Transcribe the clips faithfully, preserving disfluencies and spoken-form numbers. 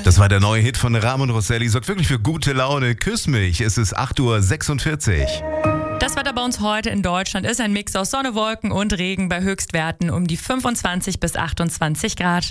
Das war der neue Hit von Ramon Rosselli. Sorgt wirklich für gute Laune. Küss mich. Es ist acht Uhr sechsundvierzig. Das Wetter bei uns heute in Deutschland ist ein Mix aus Sonne, Wolken und Regen bei Höchstwerten um die fünfundzwanzig bis achtundzwanzig Grad.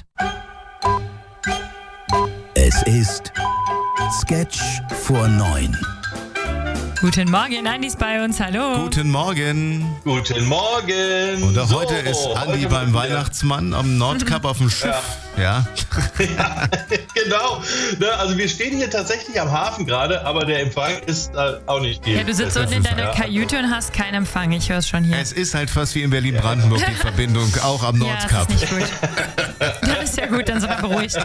Es ist Sketch vor neun. Guten Morgen, Andi ist bei uns, hallo. Guten Morgen. Guten Morgen. Und auch so, heute ist Andi heute beim wieder. Weihnachtsmann am Nordkap auf dem Schiff. Ja. Ja, genau. Ne, also wir stehen hier tatsächlich am Hafen gerade, aber der Empfang ist äh, auch nicht viel. Ja, du sitzt Das unten in ist- deiner ja. Kajüte und hast keinen Empfang, ich höre es schon hier. Es ist halt fast wie in Berlin-Brandenburg die Verbindung, auch am Ja, Nordkap. das ist nicht gut. Das ist ja gut, dann sind wir beruhigt.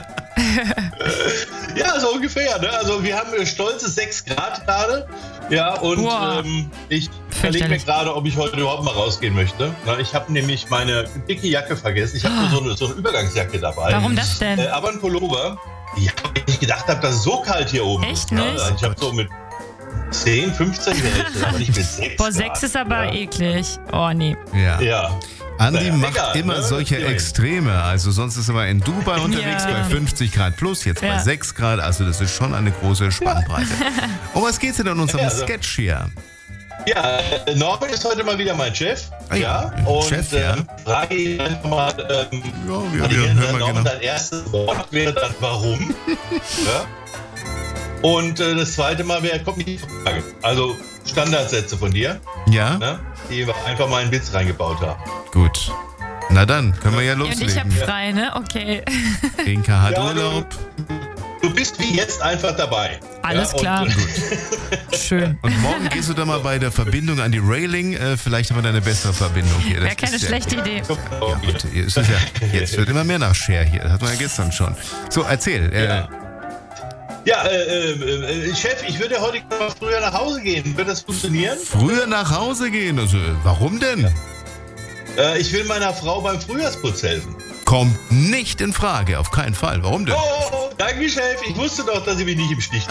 Ja, so ungefähr. Ne? Also wir haben äh, stolze sechs Grad gerade. Ja, und Wow. ähm, ich überlege mir Fürchterlich. gerade, ob ich heute überhaupt mal rausgehen möchte. Na, ich habe nämlich meine dicke Jacke vergessen. Ich habe nur so eine, so eine Übergangsjacke dabei. Warum das denn? Äh, aber ein Pullover. Ja, weil ich gedacht habe, das ist so kalt hier oben. Echt Ja, nicht? ich habe so mit zehn, fünfzehn gerechnet, aber nicht mit sechs. Boah, sechs ist aber ja. eklig. Oh, nee. Ja. Ja. Andi Naja, macht egal, immer ne? solche Immerhin. Extreme. Also sonst ist er mal in Dubai unterwegs Ja. bei fünfzig Grad plus, jetzt bei Ja. sechs Grad. Also das ist schon eine große Spannbreite. Um was geht's denn in unserem Ja, also- Sketch hier? Ja, äh, Norbert ist heute mal wieder mein Chef. Ah ja, ja, und Chef, ja. ähm, frage ihn einfach mal, ähm, Ja, also wir, wir hier, hören ne, mal Norbert, genau. dein erstes Wort wäre dann warum. Ja? Und äh, das zweite Mal wäre, kommt die Frage. Also Standardsätze von dir, Ja, ne, die wir einfach mal einen Witz reingebaut haben. gut. Na dann, können wir ja Ja, und ich hab loslegen. frei, ne? Okay. Inka hat Ja, Urlaub. Du bist wie jetzt einfach dabei. Alles ja, klar. Und, Schön. Und morgen gehst du dann mal bei der Verbindung an die Railing. Äh, vielleicht haben wir da eine bessere Verbindung hier. Das Wäre keine ist ja schlechte gut. Idee. Ja, gut, hier ist es ja, jetzt wird immer mehr nach Share hier. Das hatten wir ja gestern schon. So, erzähl. Äh, Ja. ja, äh, äh, äh, Chef, ich würde heute mal früher nach Hause gehen. Wird das funktionieren? Früher nach Hause gehen. Also, warum denn? Äh, ich will meiner Frau beim Frühjahrsputz helfen. Kommt nicht in Frage, auf keinen Fall. Warum denn? Oh, danke, Chef. Ich wusste doch, dass Sie mich nicht im Stich lassen.